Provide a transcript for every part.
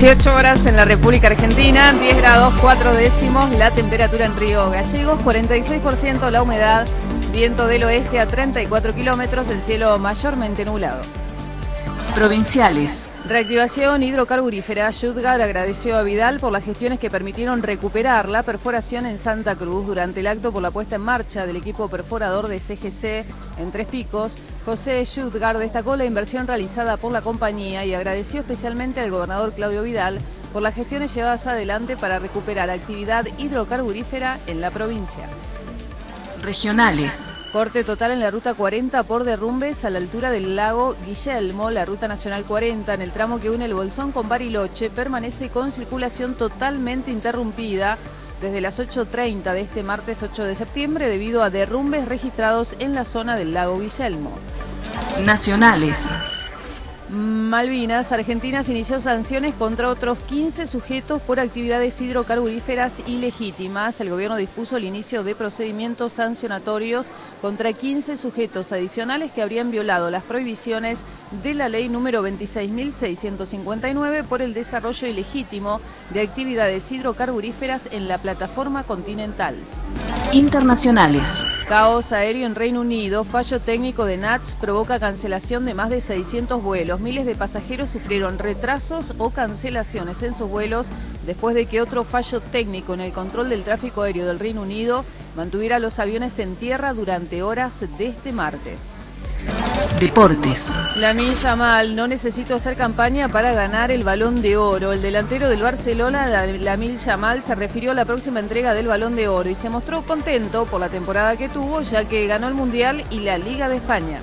18 horas en la República Argentina, 10 grados 4 décimos la temperatura en Río Gallegos, 46% la humedad, viento del oeste a 34 kilómetros, el cielo mayormente nublado. Provinciales. Reactivación hidrocarburífera. Stuttgart agradeció a Vidal por las gestiones que permitieron recuperar la perforación en Santa Cruz. Durante el acto por la puesta en marcha del equipo perforador de CGC en Tres Picos, José Stuttgart destacó la inversión realizada por la compañía y agradeció especialmente al gobernador Claudio Vidal por las gestiones llevadas adelante para recuperar actividad hidrocarburífera en la provincia. Regionales. Corte total en la ruta 40 por derrumbes a la altura del lago Guillermo. La ruta nacional 40 en el tramo que une el Bolsón con Bariloche permanece con circulación totalmente interrumpida desde las 8:30 de este martes 8 de septiembre debido a derrumbes registrados en la zona del lago Guillermo. Nacionales. Malvinas, Argentina inició sanciones contra otros 15 sujetos por actividades hidrocarburíferas ilegítimas. El gobierno dispuso el inicio de procedimientos sancionatorios contra 15 sujetos adicionales que habrían violado las prohibiciones de la ley número 26.659 por el desarrollo ilegítimo de actividades hidrocarburíferas en la plataforma continental. Internacionales. Caos aéreo en Reino Unido. Fallo técnico de NATS provoca cancelación de más de 600 vuelos. Miles de pasajeros sufrieron retrasos o cancelaciones en sus vuelos después de que otro fallo técnico en el control del tráfico aéreo del Reino Unido mantuviera los aviones en tierra durante horas de este martes. Deportes. Lamine Yamal: no necesito hacer campaña para ganar el Balón de Oro. El delantero del Barcelona, Lamine Yamal, se refirió a la próxima entrega del Balón de Oro y se mostró contento por la temporada que tuvo, ya que ganó el Mundial y la Liga de España.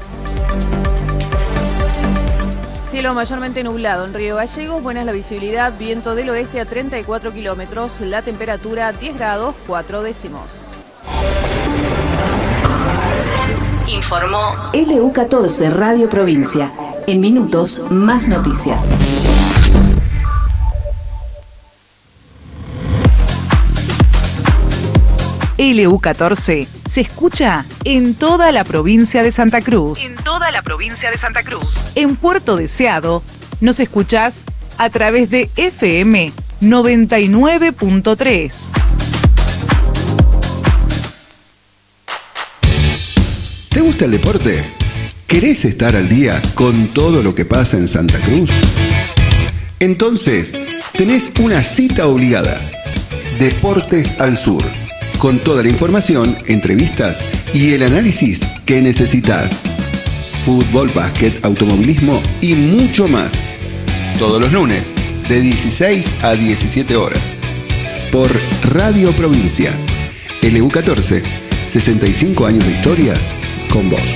Cielo mayormente nublado en Río Gallegos, buena es la visibilidad, viento del oeste a 34 kilómetros, la temperatura 10 grados 4 décimos. Informó LU14 Radio Provincia. En minutos, más noticias. LU14 se escucha en toda la provincia de Santa Cruz. En Puerto Deseado nos escuchás a través de FM 99.3. ¿Te gusta el deporte? ¿Querés estar al día con todo lo que pasa en Santa Cruz? Entonces, tenés una cita obligada. Deportes al Sur. Con toda la información, entrevistas y el análisis que necesitas. Fútbol, básquet, automovilismo y mucho más. Todos los lunes, de 16 a 17 horas. Por Radio Provincia. LU14, 65 años de historias con vos.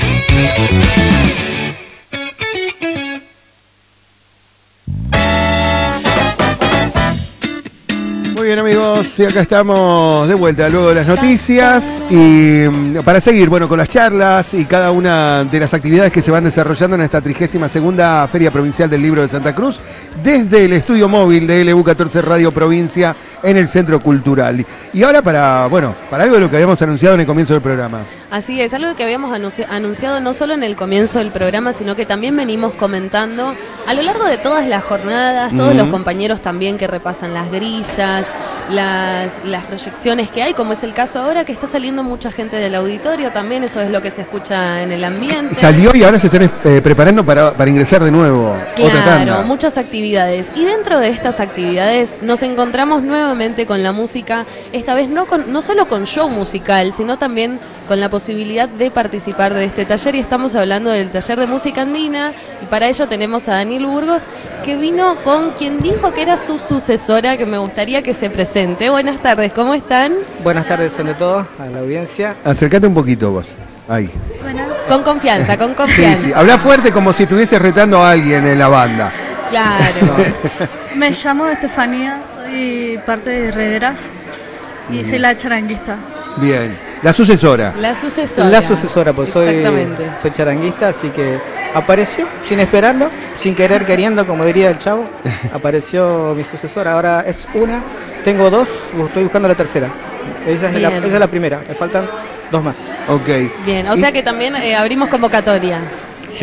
Muy bien, amigos, y acá estamos de vuelta luego de las noticias y para seguir, bueno, con las charlas y cada una de las actividades que se van desarrollando en esta 32ª Feria Provincial del Libro de Santa Cruz desde el estudio móvil de LU14 Radio Provincia en el Centro Cultural. Y ahora para algo de lo que habíamos anunciado en el comienzo del programa. Así es, algo que habíamos anunciado no solo en el comienzo del programa, sino que también venimos comentando a lo largo de todas las jornadas, todos los compañeros también que repasan las grillas, las proyecciones que hay, como es el caso ahora que está saliendo mucha gente del auditorio también, eso es lo que se escucha en el ambiente. Salió y ahora se están preparando para ingresar de nuevo. Claro, otra tanda. Muchas actividades. Y dentro de estas actividades nos encontramos nuevamente con la música, esta vez no solo con show musical, sino también con la posibilidad de participar de este taller, y estamos hablando del taller de música andina, y para ello tenemos a Daniel Burgos, que vino con quien dijo que era su sucesora, que me gustaría que se presente. Buenas tardes, ¿cómo están? Buenas tardes ante todos, a la audiencia. Acércate un poquito vos, ahí. Buenas. Con confianza, con confianza. Sí, habla fuerte como si estuvieses retando a alguien en la banda. Claro. Me llamo Estefanía, soy parte de Herederas y soy la charanguista. Bien. La sucesora. La sucesora. La sucesora, pues soy charanguista, así que apareció sin esperarlo, sin querer queriendo, como diría el chavo. Apareció mi sucesora, ahora es una, tengo dos, estoy buscando la tercera. Esa es la primera, me faltan dos más. Ok. Bien, o sea que también abrimos convocatoria. Sí,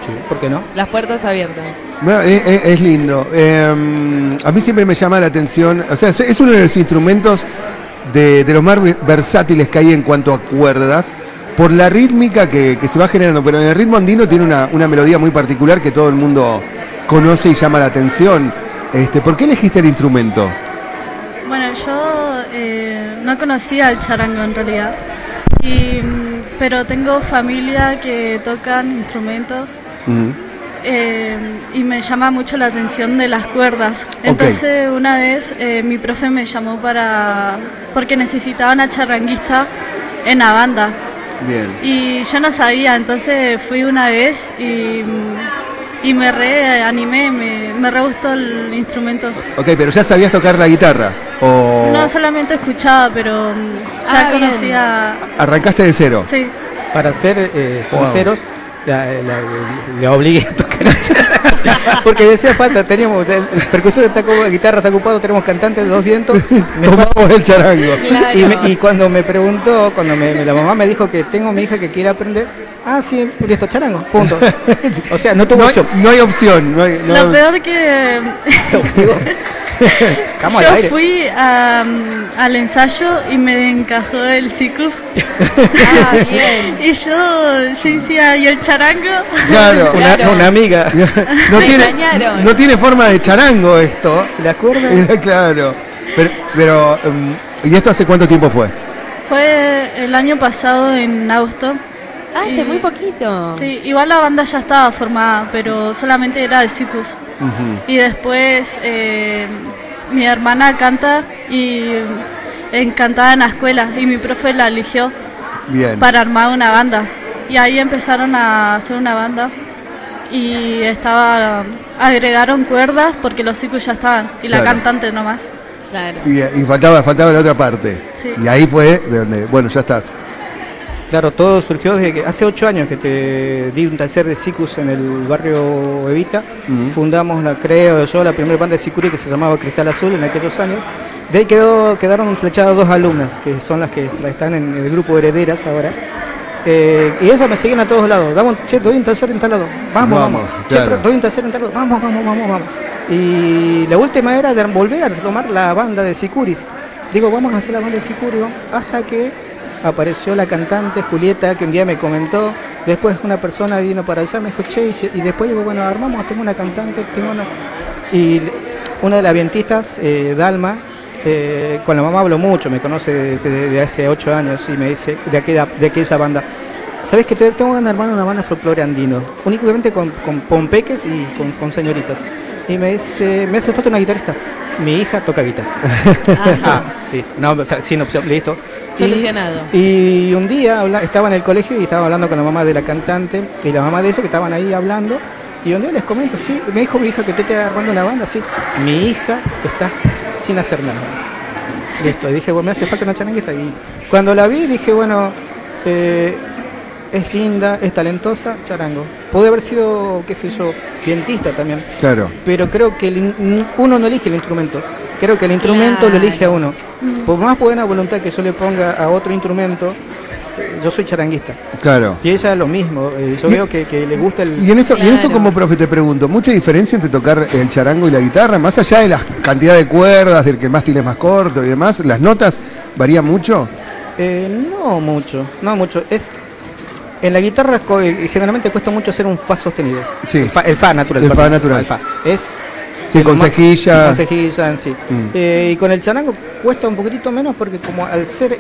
Sí, ¿por qué no? Las puertas abiertas. Bueno, es lindo. A mí siempre me llama la atención, o sea, es uno de los instrumentos de los más versátiles que hay en cuanto a cuerdas, por la rítmica que se va generando, pero en el ritmo andino tiene una melodía muy particular que todo el mundo conoce y llama la atención. ¿Por qué elegiste el instrumento? Bueno, yo no conocía el charango en realidad, pero tengo familia que tocan instrumentos. Y me llama mucho la atención de las cuerdas. Entonces una vez mi profe me llamó porque necesitaba una charanguista en la banda. Bien. Y yo no sabía, entonces fui una vez y me reanimé, me re gustó el instrumento. Ok, pero ¿ya sabías tocar la guitarra? ¿O No solamente escuchaba, pero ya conocía. arrancaste de cero? Sí. Para ser sinceros, le obligué a tocar la charango. Porque decía falta, teníamos el percusor está ocupado, guitarra está ocupado, tenemos cantantes de 2 vientos. Tomamos el charango. Claro. Y cuando me preguntó, la mamá me dijo que tengo mi hija que quiere aprender, sí, listo, charango, punto. O sea, no tuvo opción. No hay opción. Lo peor que Estamos yo al aire. fui al ensayo y me encajó el ciclus. Bien. Y yo decía, ¿y el charango? Claro. Claro. Una amiga. Me engañaron. No tiene forma de charango esto. ¿La cuerda? Claro. Pero ¿y esto hace cuánto tiempo fue? Fue el año pasado en agosto. Hace muy poquito. Sí, igual la banda ya estaba formada, pero solamente era de Cicus. Y después mi hermana canta y cantaba en la escuela y mi profe la eligió para armar una banda. Y ahí empezaron a hacer una banda y agregaron cuerdas porque los Cicus ya estaban y la cantante nomás. Claro. Y faltaba la otra parte. Sí. Y ahí fue de donde, bueno, ya estás. Claro, todo surgió desde que hace 8 años que te di un taller de Cicus en el barrio Evita. Fundamos la primera banda de Sicuri que se llamaba Cristal Azul en aquellos años. De ahí quedaron flechadas 2 alumnas, que son las que están en el grupo Herederas ahora. Y esas me siguen a todos lados. Doy un taller en tal lado. Vamos. Claro. Doy un taller en tal lado. Vamos. Y la última era de volver a retomar la banda de Sicuris. Digo, vamos a hacer la banda de Sicuri, hasta que apareció la cantante Julieta, que un día me comentó. Después una persona vino para allá, me dijo, che, y después digo, bueno, armamos, tengo una cantante, y una de las vientistas, Dalma, con la mamá hablo mucho, me conoce de hace 8 años y me dice de aquella banda, ¿sabes que tengo ganas de armar una banda folclore andino? Únicamente con pompeques y con señoritas. Y me dice, me hace falta una guitarrista. Mi hija toca guitarra. Listo. No, sin opción, listo. Solucionado. Y un día estaba en el colegio y estaba hablando con la mamá de la cantante y la mamá de ella que estaban ahí hablando. Y un día les comento, sí, me dijo mi hija que te está armando una banda, sí. Mi hija está sin hacer nada. Listo. Y dije, bueno, me hace falta una charanguista. Y cuando la vi dije, bueno, es linda, es talentosa, charango. Puede haber sido, qué sé yo, vientista también. Claro. Pero creo que uno no elige el instrumento. Creo que el instrumento lo elige a uno. Por más buena voluntad que yo le ponga a otro instrumento, yo soy charanguista. Claro. Y ella lo mismo. Yo veo que le gusta el... Y en esto como profe te pregunto, ¿mucha diferencia entre tocar el charango y la guitarra? Más allá de la cantidad de cuerdas, del que el mástil es más corto y demás, ¿las notas varían mucho? No mucho. En la guitarra generalmente cuesta mucho hacer un fa sostenido. Sí. El fa natural. El fa natural. El fa. Es... Sí, con cejilla. Con cejilla en sí. Y con el charango cuesta un poquitito menos porque como al ser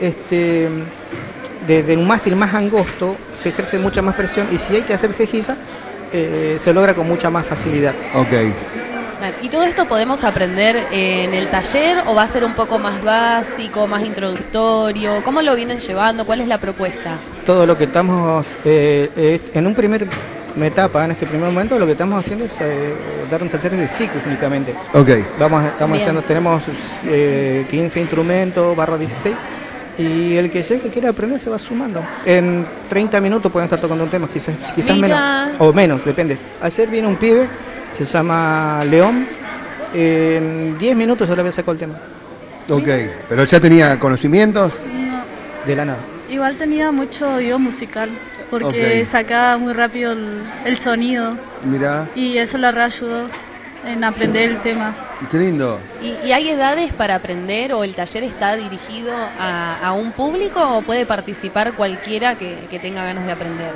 de un mástil más angosto se ejerce mucha más presión y si hay que hacer cejilla se logra con mucha más facilidad. Ok. ¿Y todo esto podemos aprender en el taller o va a ser un poco más básico, más introductorio? ¿Cómo lo vienen llevando? ¿Cuál es la propuesta? Todo lo que estamos en un primer etapa, en este primer momento, lo que estamos haciendo es dar un taller de Cicus únicamente. Ok. Estamos haciendo, tenemos 15 instrumentos, /16, y el que quiera aprender se va sumando. En 30 minutos pueden estar tocando un tema, quizás menos, o menos, depende. Ayer vino un pibe, se llama León, en 10 minutos ya le había sacado el tema. Ok, pero ya tenía conocimientos. No, De la nada. igual tenía mucho oído musical. porque sacaba muy rápido el sonido. Mirá. Y eso le reayudó en aprender el tema. Qué lindo. ¿Y hay edades para aprender o el taller está dirigido a un público o puede participar cualquiera que tenga ganas de aprender?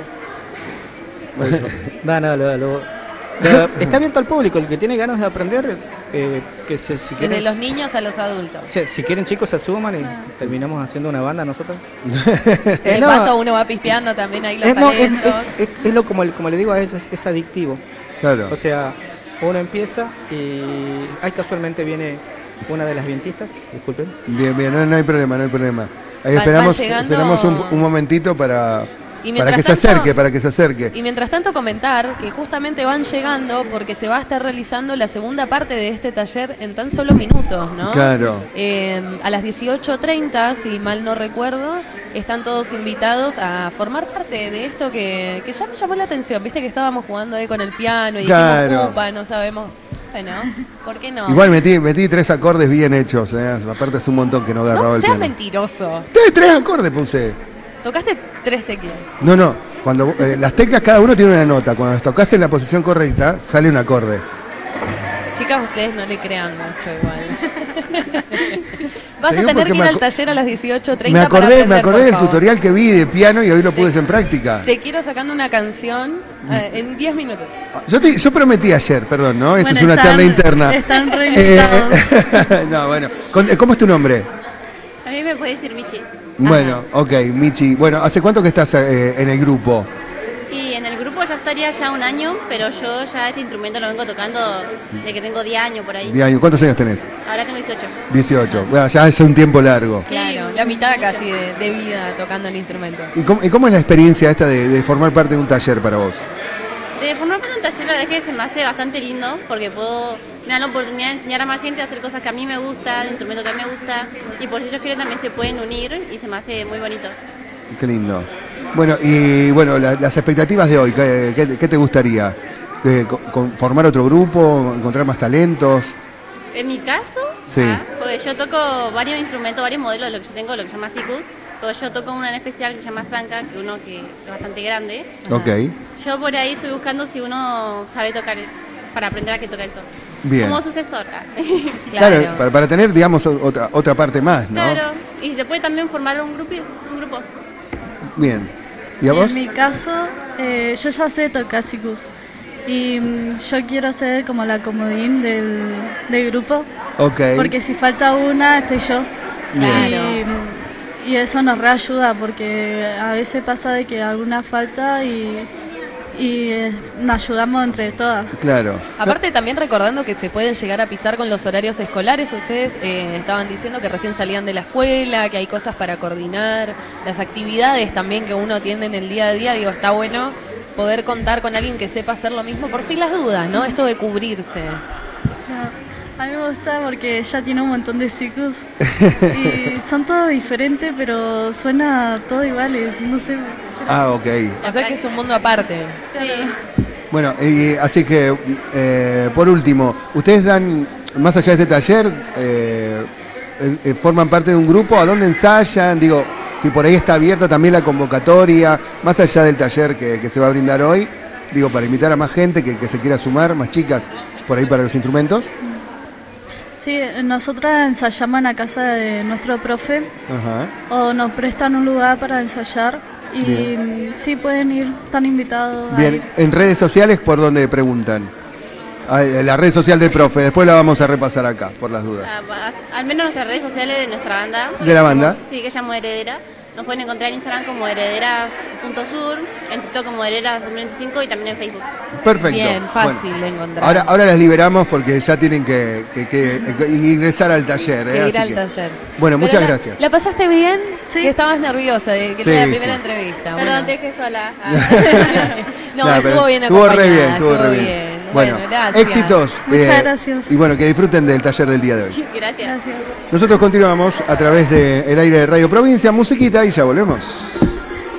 Está abierto al público, el que tiene ganas de aprender, si quieren, desde los niños a los adultos. Si quieren chicos se suman y terminamos haciendo una banda nosotros. De paso uno va pispeando también ahí los talentos. Es como le digo, es adictivo. Claro. O sea, uno empieza y casualmente viene una de las vientistas, disculpen. Bien, no hay problema. Ahí esperamos un momentito para que se acerque. Y mientras tanto comentar que justamente van llegando porque se va a estar realizando la segunda parte de este taller en tan solo minutos, ¿no? Claro. A las 18:30, si mal no recuerdo, están todos invitados a formar parte de esto que ya me llamó la atención. Viste que estábamos jugando ahí con el piano y dijimos, upa, no sabemos. Bueno, ¿por qué no? Igual metí 3 acordes bien hechos, aparte es un montón que no agarraba el piano. No seas mentiroso. 3 acordes puse. ¿Tocaste 3 teclas? No. Cuando las teclas cada uno tiene una nota. Cuando las tocas en la posición correcta, sale un acorde. Chicas, ustedes no le crean mucho igual. Vas a tener que ir al taller a las 18:30 me acordé del tutorial que vi de piano y hoy lo pude en práctica. Te quiero sacando una canción en 10 minutos. Yo prometí ayer, perdón, ¿no? Esto es una charla interna. Están realizados. No, bueno. ¿Cómo es tu nombre? A mí me puede decir Michi. Bueno, ok, Michi. Bueno, ¿hace cuánto que estás en el grupo? Y en el grupo ya estaría ya 1 año, pero yo ya este instrumento lo vengo tocando desde que tengo 10 años por ahí. 10 años. ¿Cuántos años tenés? Ahora tengo 18. 18. Bueno, ya es un tiempo largo. Claro, la mitad casi de vida tocando el instrumento. ¿Y cómo es la experiencia esta de formar parte de un taller para vos? De formar parte de un taller la verdad es que se me hace bastante lindo porque me dan la oportunidad de enseñar a más gente a hacer cosas que a mí me gustan, instrumentos que a mí me gustan y por si ellos quieren también se pueden unir y se me hace muy bonito. Qué lindo. Bueno, las expectativas de hoy, ¿qué te gustaría? ¿Formar otro grupo? ¿Encontrar más talentos? En mi caso, sí. Pues yo toco varios instrumentos, varios modelos de lo que yo tengo, lo que se llama Sikus. Pero yo toco uno en especial que se llama Zanca, que es bastante grande. Ok. Yo por ahí estoy buscando si uno sabe tocar para aprender a que toca eso. Bien. Como sucesor. Claro, para tener, digamos, otra parte más, ¿no? Claro, y se puede también formar un grupo. Bien. ¿Y a vos? En mi caso, yo ya sé tocar Sikus. Y yo quiero ser como la comodín del grupo. Ok. Porque si falta una, estoy yo. Claro. Y eso nos reayuda porque a veces pasa de que alguna falta y nos ayudamos entre todas. Claro. Aparte también recordando que se pueden llegar a pisar con los horarios escolares. Ustedes estaban diciendo que recién salían de la escuela, que hay cosas para coordinar, las actividades también que uno tiene en el día a día. Digo, está bueno poder contar con alguien que sepa hacer lo mismo por si las dudas, ¿no? Esto de cubrirse. A mí me gusta porque ella tiene un montón de Sikus y son todos diferentes, pero suena todo iguales, no sé. Ok. O sea que es un mundo aparte. Sí. Bueno, así que, por último, ¿ustedes dan, más allá de este taller, forman parte de un grupo? ¿A dónde ensayan? Digo, si por ahí está abierta también la convocatoria, más allá del taller que se va a brindar hoy, digo, para invitar a más gente que se quiera sumar, más chicas, por ahí para los instrumentos. Sí, nosotras ensayamos en la casa de nuestro profe. Ajá. O nos prestan un lugar para ensayar y bien. Sí pueden ir, están invitados. Bien, en redes sociales, ¿por dónde preguntan? La red social del profe, después la vamos a repasar acá, por las dudas. Al menos nuestras redes sociales de nuestra banda. ¿De la banda? Sí, que llamo Heredera. Nos pueden encontrar en Instagram como herederas.sur, en TikTok como herederas2025 y también en Facebook. Perfecto. Bien, fácil de encontrar. Ahora las liberamos porque ya tienen que ingresar al taller. Que ir al taller. Bueno, pero muchas gracias. ¿La pasaste bien? Sí. Que estabas nerviosa de que era la primera entrevista. Perdón, te dejé sola. No, estuvo bien acompañada. Estuvo re bien. Bueno, gracias. Éxitos. Muchas gracias. Y bueno, que disfruten del taller del día de hoy. Gracias. Nosotros continuamos a través del aire de Radio Provincia, musiquita y ya volvemos.